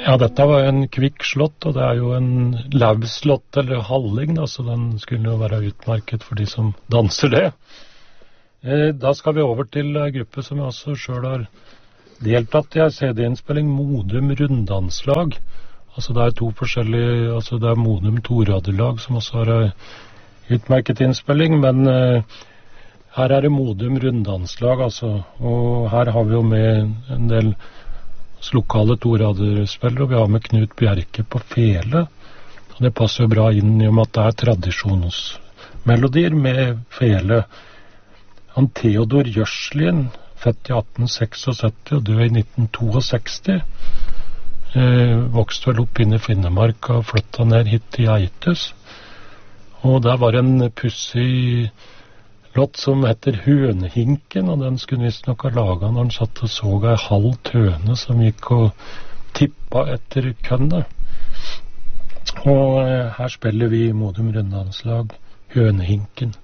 Ja, dette var en kvikk slått, og det er jo en lauvslått eller halling, da, så den skulle jo være utmerket for de som danser det. Da skal vi over til en gruppe som jeg også selv har deltatt i, CD-innspilling Modum Runddanslag. Altså det er to forskjellige, altså det er Modum Toradelag som også har utmerket innspilling, men her er det Modum Runddanslag, altså, og her har vi jo med en del lokale toraderspillere, og vi har med Knut Bjerke på fele, og det passer jo bra inn i og med at det er tradisjonsmelodier med fele. Han Theodor Jørslien, født i 1876 og død i 1962, vokste vel opp inn i Finnmark og flyttet ned hit til Eites, og der var en pussig låt som heter Hønehinken, og den skulle visst nok ha laget når han satt og så ei halv tøne som gikk og tippa etter kønnet. Og her spiller vi i Modum Runddanslag Hønehinken.